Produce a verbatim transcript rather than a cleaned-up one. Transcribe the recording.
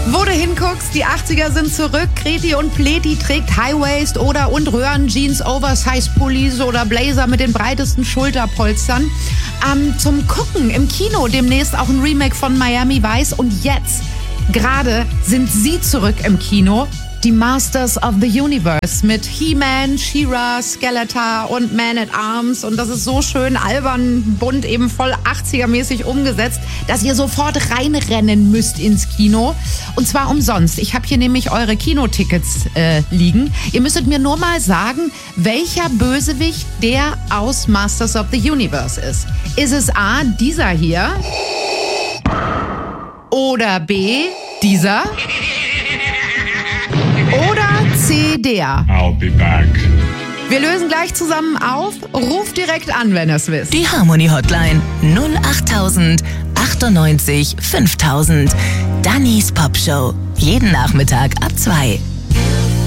Wo du hinguckst, die achtziger sind zurück. Kreti und Pleti trägt High-Waist oder und Röhrenjeans, Oversize-Pullis oder Blazer mit den breitesten Schulterpolstern. Ähm, zum Gucken im Kino demnächst auch ein Remake von Miami Vice. Und jetzt, gerade, sind sie zurück im Kino. Die Masters of the Universe mit He-Man, She-Ra, Skeletor und Man-at-Arms. Und das ist so schön albern, bunt, eben voll achtziger-mäßig umgesetzt, dass ihr sofort reinrennen müsst ins Kino. Und zwar umsonst. Ich habe hier nämlich eure Kinotickets äh, liegen. Ihr müsstet mir nur mal sagen, welcher Bösewicht der aus Masters of the Universe ist. Ist es A, dieser hier? Oder B, dieser? Oder C, der? I'll be back. Wir lösen gleich zusammen auf. Ruft direkt an, wenn ihr es wisst. Die Harmony Hotline null achttausend achtundneunzig fünftausend. Dannys Popshow. Jeden Nachmittag ab zwei.